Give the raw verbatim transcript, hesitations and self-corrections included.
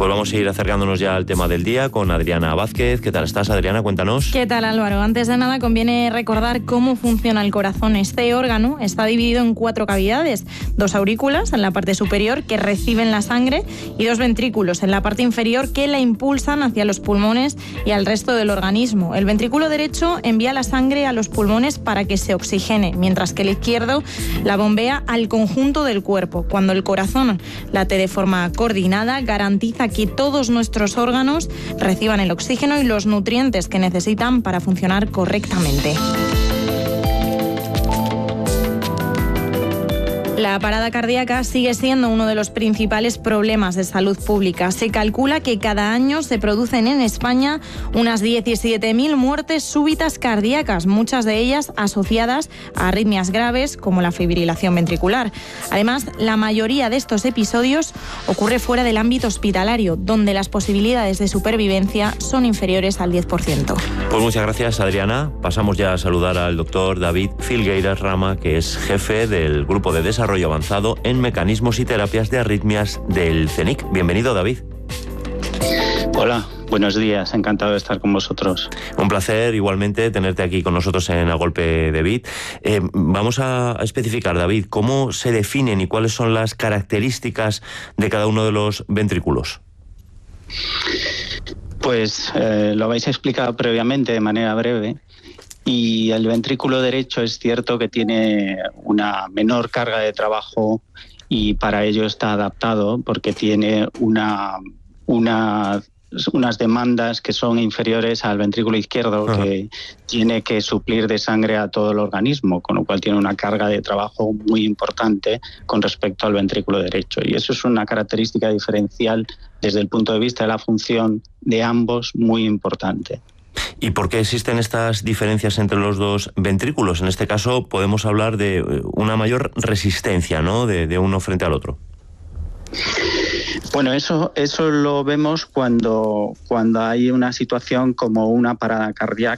Pues vamos a ir acercándonos ya al tema del día con Adriana Vázquez. ¿Qué tal estás, Adriana? Cuéntanos. ¿Qué tal, Álvaro? Antes de nada conviene recordar cómo funciona el corazón. Este órgano está dividido en cuatro cavidades, dos aurículas en la parte superior que reciben la sangre y dos ventrículos en la parte inferior que la impulsan hacia los pulmones y al resto del organismo. El ventrículo derecho envía la sangre a los pulmones para que se oxigene, mientras que el izquierdo la bombea al conjunto del cuerpo. Cuando el corazón late de forma coordinada, garantiza que todos nuestros órganos reciban el oxígeno y los nutrientes que necesitan para funcionar correctamente. La parada cardíaca sigue siendo uno de los principales problemas de salud pública. Se calcula que cada año se producen en España unas diecisiete mil muertes súbitas cardíacas, muchas de ellas asociadas a arritmias graves como la fibrilación ventricular. Además, la mayoría de estos episodios ocurre fuera del ámbito hospitalario, donde las posibilidades de supervivencia son inferiores al diez por ciento. Pues muchas gracias, Adriana. Pasamos ya a saludar al doctor David Filgueiras Rama, que es jefe del Grupo de Desarrollo Avanzado en Mecanismos y Terapias de Arritmias del C E N I C. Bienvenido, David. Hola, buenos días, encantado de estar con vosotros. Un placer igualmente tenerte aquí con nosotros en A Golpe de Beat. Eh, vamos a especificar, David, ¿cómo se definen y cuáles son las características de cada uno de los ventrículos? Pues eh, lo habéis explicado previamente de manera breve. Y el ventrículo derecho es cierto que tiene una menor carga de trabajo y para ello está adaptado porque tiene una, una, unas demandas que son inferiores al ventrículo izquierdo. Ajá. Que tiene que suplir de sangre a todo el organismo, con lo cual tiene una carga de trabajo muy importante con respecto al ventrículo derecho. Y eso es una característica diferencial desde el punto de vista de la función de ambos muy importante. ¿Y por qué existen estas diferencias entre los dos ventrículos? En este caso podemos hablar de una mayor resistencia, ¿no?, de, de uno frente al otro. Bueno, eso, eso lo vemos cuando, cuando hay una situación como una parada cardíaca